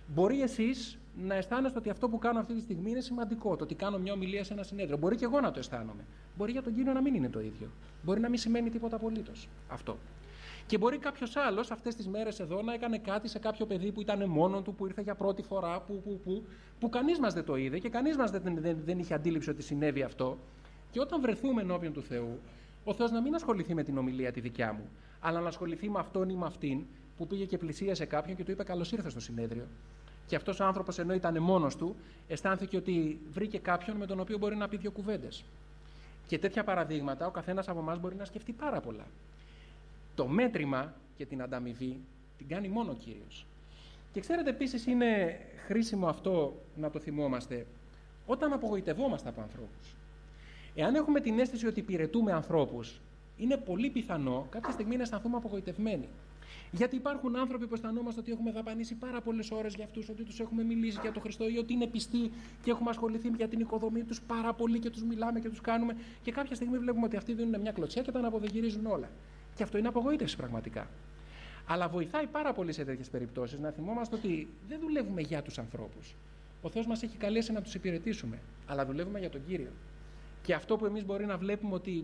Μπορεί εσείς να αισθάνεστε ότι αυτό που κάνω αυτή τη στιγμή είναι σημαντικό, το ότι κάνω μια ομιλία σε ένα συνέδριο. Μπορεί και εγώ να το αισθάνομαι. Μπορεί για τον Κύριο να μην είναι το ίδιο. Μπορεί να μην σημαίνει τίποτα απολύτως αυτό. Και μπορεί κάποιος άλλος αυτές τις μέρες εδώ να έκανε κάτι σε κάποιο παιδί που ήταν μόνο του, που ήρθε για πρώτη φορά, που κανείς μας δεν το είδε και κανείς μας δεν είχε αντίληψη ότι συνέβη αυτό. Και όταν βρεθούμε ενώπιον του Θεού, ο Θεός να μην ασχοληθεί με την ομιλία τη δικιά μου, αλλά να ασχοληθεί με αυτόν ή με αυτήν που πήγε και πλησίασε κάποιον και του είπε καλώς ήρθες στο συνέδριο. Και αυτός ο άνθρωπος, ενώ ήταν μόνος του, αισθάνθηκε ότι βρήκε κάποιον με τον οποίο μπορεί να πει δύο κουβέντες. Και τέτοια παραδείγματα ο καθένας από εμάς μπορεί να σκεφτεί πάρα πολλά. Το μέτρημα και την ανταμοιβή την κάνει μόνο ο Κύριος. Και ξέρετε, επίσης είναι χρήσιμο αυτό να το θυμόμαστε όταν απογοητευόμαστε από ανθρώπους. Εάν έχουμε την αίσθηση ότι υπηρετούμε ανθρώπους, είναι πολύ πιθανό κάποια στιγμή να αισθανθούμε απογοητευμένοι. Γιατί υπάρχουν άνθρωποι που αισθανόμαστε ότι έχουμε δαπανίσει πάρα πολλές ώρες για αυτούς, ότι τους έχουμε μιλήσει για τον Χριστό ή ότι είναι πιστοί και έχουμε ασχοληθεί για την οικοδομή τους πάρα πολύ και τους μιλάμε και τους κάνουμε. Και κάποια στιγμή βλέπουμε ότι αυτοί δίνουν μια κλωτσιά και τα αναποδογυρίζουν όλα. Και αυτό είναι απογοήτευση πραγματικά. Αλλά βοηθάει πάρα πολύ σε τέτοιες περιπτώσεις να θυμόμαστε ότι δεν δουλεύουμε για τους ανθρώπους. Ο Θεός μας έχει καλέσει να τους υπηρετήσουμε, αλλά δουλεύουμε για τον Κύριο. Και αυτό που εμείς μπορεί να βλέπουμε ότι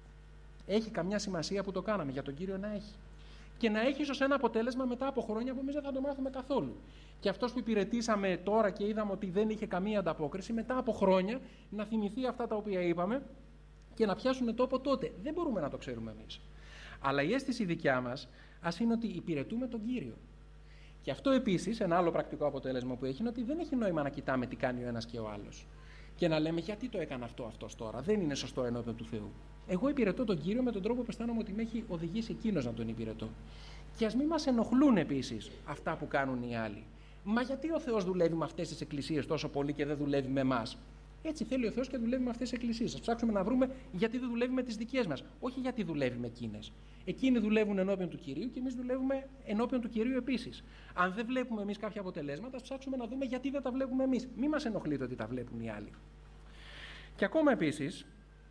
έχει καμιά σημασία που το κάναμε, για τον Κύριο να έχει. Και να έχει ίσως ένα αποτέλεσμα μετά από χρόνια που εμείς δεν θα το μάθουμε καθόλου. Και αυτός που υπηρετήσαμε τώρα και είδαμε ότι δεν είχε καμία ανταπόκριση, μετά από χρόνια να θυμηθεί αυτά τα οποία είπαμε και να πιάσουν τόπο τότε. Δεν μπορούμε να το ξέρουμε εμείς. Αλλά η αίσθηση δικιά μας ας είναι ότι υπηρετούμε τον Κύριο. Και αυτό επίσης, ένα άλλο πρακτικό αποτέλεσμα που έχει, είναι ότι δεν έχει νόημα να κοιτάμε τι κάνει ο ένας και ο άλλος. Και να λέμε γιατί το έκανε αυτός τώρα, δεν είναι σωστό ενώπιον του Θεού. Εγώ υπηρετώ τον Κύριο με τον τρόπο που αισθάνομαι ότι με έχει οδηγήσει εκείνος να τον υπηρετώ. Και ας μην μας ενοχλούν επίσης αυτά που κάνουν οι άλλοι. Μα γιατί ο Θεός δουλεύει με αυτές τις εκκλησίες τόσο πολύ και δεν δουλεύει με εμάς? Έτσι θέλει ο Θεός και δουλεύει με αυτές τις εκκλησίες. Ας ψάξουμε να βρούμε γιατί δεν δουλεύει με τις δικές μας. Όχι γιατί δουλεύει με εκείνες. Εκείνοι δουλεύουν ενώπιον του Κυρίου και εμείς δουλεύουμε ενώπιον του Κυρίου επίσης. Αν δεν βλέπουμε εμείς κάποια αποτελέσματα, ας ψάξουμε να δούμε γιατί δεν τα βλέπουμε εμείς. Μη μας ενοχλείτε ότι τα βλέπουν οι άλλοι. Και ακόμα επίσης,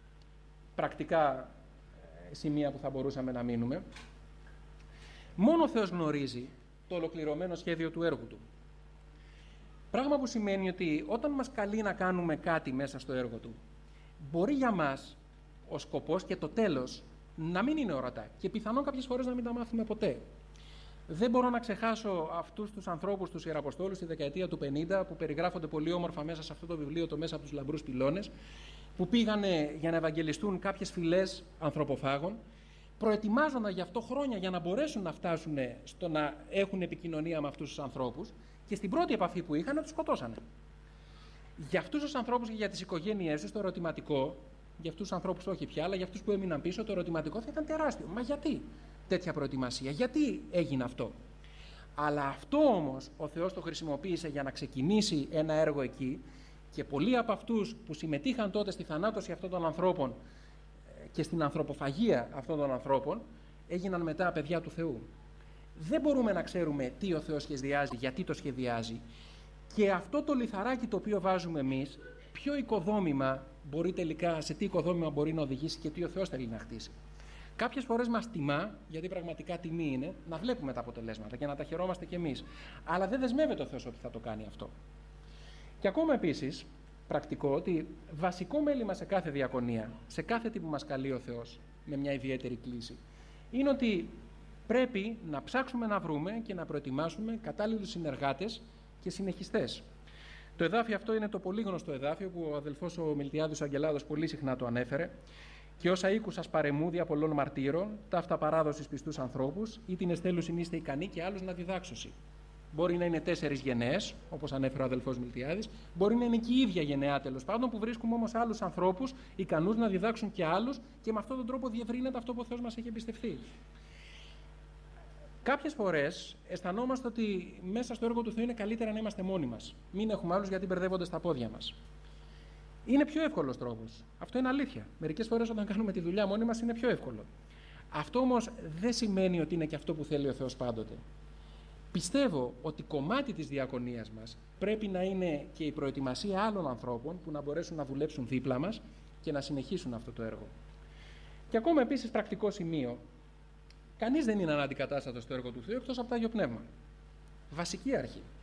πρακτικά σημεία που θα μπορούσαμε να μείνουμε, μόνο ο Θεός γνωρίζει το ολοκληρωμένο σχέδιο του έργου του. Πράγμα που σημαίνει ότι όταν μας καλεί να κάνουμε κάτι μέσα στο έργο του, μπορεί για μας ο σκοπός και το τέλος να μην είναι ορατά και πιθανόν κάποιες φορές να μην τα μάθουμε ποτέ. Δεν μπορώ να ξεχάσω αυτούς τους ανθρώπους, τους Ιεραποστόλους, στη δεκαετία του 50, που περιγράφονται πολύ όμορφα μέσα σε αυτό το βιβλίο, το Μέσα από τους λαμπρούς πυλώνες, που πήγανε για να ευαγγελιστούν κάποιες φυλές ανθρωποφάγων, προετοιμάζονταν γι' αυτό χρόνια για να μπορέσουν να φτάσουν στο να έχουν επικοινωνία με αυτούς τους ανθρώπους και στην πρώτη επαφή που είχαν τους σκοτώσανε. Για αυτούς τους ανθρώπους και για τις οικογένειές τους το ερωτηματικό, για αυτούς τους ανθρώπους όχι πια, αλλά για αυτούς που έμειναν πίσω, το ερωτηματικό θα ήταν τεράστιο. Μα γιατί τέτοια προετοιμασία, γιατί έγινε αυτό? Αλλά αυτό όμως ο Θεός το χρησιμοποίησε για να ξεκινήσει ένα έργο εκεί και πολλοί από αυτούς που συμμετείχαν τότε στη θανάτωση αυτών των ανθρώπων και στην ανθρωποφαγία αυτών των ανθρώπων έγιναν μετά παιδιά του Θεού. Δεν μπορούμε να ξέρουμε τι ο Θεός σχεδιάζει, γιατί το σχεδιάζει και αυτό το λιθαράκι το οποίο βάζουμε εμείς, ποιο οικοδόμημα μπορεί τελικά, σε τι οικοδόμημα μπορεί να οδηγήσει και τι ο Θεός θέλει να χτίσει. Κάποιες φορές μας τιμά, γιατί πραγματικά τιμή είναι, να βλέπουμε τα αποτελέσματα και να τα χαιρόμαστε κι εμείς. Αλλά δεν δεσμεύεται ο Θεός ότι θα το κάνει αυτό. Και ακόμα επίσης, πρακτικό, ότι βασικό μέλημα σε κάθε διακονία, σε κάθε τι που μας καλεί ο Θεός, με μια ιδιαίτερη κλίση, είναι ότι πρέπει να ψάξουμε να βρούμε και να προετοιμάσουμε κατάλληλους συνεργάτες και συνεχιστές. Το εδάφιο αυτό είναι το πολύ γνωστό εδάφιο που ο αδελφός ο Μιλτιάδης ο Αγγελάδος πολύ συχνά το ανέφερε. Και όσα οίκουσας παρεμούδια πολλών μαρτύρων, ταύτα παράδοσης πιστούς ανθρώπους, ή την εστέλουσιν είστε ικανοί και άλλους να διδάξωσι. Μπορεί να είναι 4 γενναίες, όπως ανέφερε ο αδελφός Μιλτιάδης, μπορεί να είναι και η ίδια γενεά τέλος πάντων, που βρίσκουμε όμως άλλους ανθρώπους ικανούς να διδάξουν και άλλους και με αυτόν τον τρόπο διευρύνεται αυτό που ο Θεός μας έχει εμπιστευθεί. Κάποιες φορές αισθανόμαστε ότι μέσα στο έργο του Θεού είναι καλύτερα να είμαστε μόνοι μας. Μην έχουμε άλλους γιατί μπερδεύονται στα πόδια μας. Είναι πιο εύκολος τρόπος. Αυτό είναι αλήθεια. Μερικές φορές όταν κάνουμε τη δουλειά μόνοι μας είναι πιο εύκολο. Αυτό όμως δεν σημαίνει ότι είναι και αυτό που θέλει ο Θεός πάντοτε. Πιστεύω ότι κομμάτι της διακονίας μας πρέπει να είναι και η προετοιμασία άλλων ανθρώπων που να μπορέσουν να δουλέψουν δίπλα μας και να συνεχίσουν αυτό το έργο. Και ακόμα επίσης πρακτικό σημείο. Κανείς δεν είναι αναντικατάστατος στο έργο του Θεού εκτός από το Άγιο Πνεύμα. Βασική αρχή.